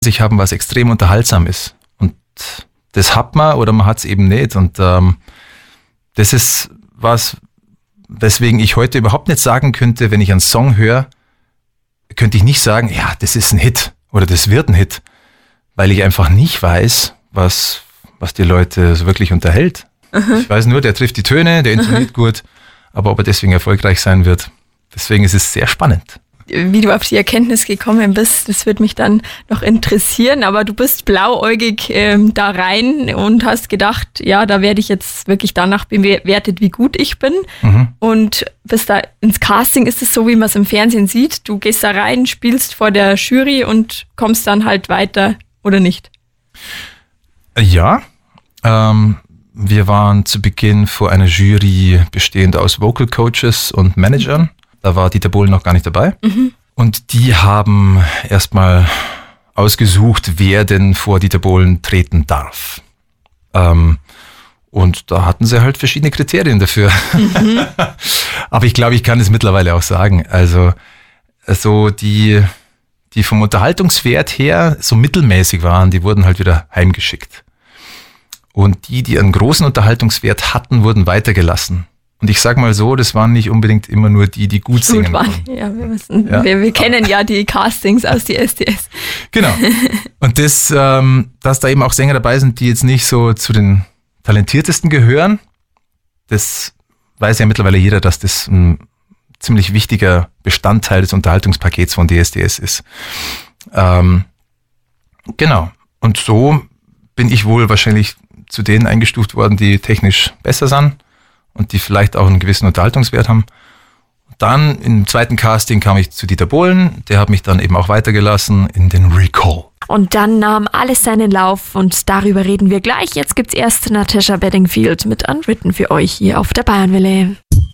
sich haben, was extrem unterhaltsam ist. Und das hat man oder man hat es eben nicht. Und das ist was, weswegen ich heute überhaupt nicht sagen könnte, wenn ich einen Song höre, könnte ich nicht sagen, ja, das ist ein Hit oder das wird ein Hit, weil ich einfach nicht weiß, was die Leute so wirklich unterhält. Ich weiß nur, der trifft die Töne, der intoniert gut, aber ob er deswegen erfolgreich sein wird, deswegen ist es sehr spannend. Wie du auf die Erkenntnis gekommen bist, das würde mich dann noch interessieren, aber du bist blauäugig da rein und hast gedacht, ja, da werde ich jetzt wirklich danach bewertet, wie gut ich bin, und bist da ins Casting. Ist es so, wie man es im Fernsehen sieht? Du gehst da rein, spielst vor der Jury und kommst dann halt weiter oder nicht? Ja, wir waren zu Beginn vor einer Jury bestehend aus Vocal Coaches und Managern. Da war Dieter Bohlen noch gar nicht dabei. Und die haben erstmal ausgesucht, wer denn vor Dieter Bohlen treten darf. Und da hatten sie halt verschiedene Kriterien dafür. Aber ich glaube, ich kann es mittlerweile auch sagen. Also die vom Unterhaltungswert her so mittelmäßig waren, die wurden halt wieder heimgeschickt. Und die einen großen Unterhaltungswert hatten, wurden weitergelassen. Und ich sag mal so, das waren nicht unbedingt immer nur die gut singen waren. Ja, wir kennen ja die Castings aus die SDS. Genau. Und dass da eben auch Sänger dabei sind, die jetzt nicht so zu den Talentiertesten gehören, das weiß ja mittlerweile jeder, dass das ein ziemlich wichtiger Bestandteil des Unterhaltungspakets von DSDS ist. Genau. Und so bin ich wohl wahrscheinlich zu denen eingestuft worden, die technisch besser sind und die vielleicht auch einen gewissen Unterhaltungswert haben. Dann im zweiten Casting kam ich zu Dieter Bohlen, der hat mich dann eben auch weitergelassen in den Recall. Und dann nahm alles seinen Lauf und darüber reden wir gleich. Jetzt gibt's erst Natasha Bedingfield mit Unwritten für euch hier auf der Bayernwelle.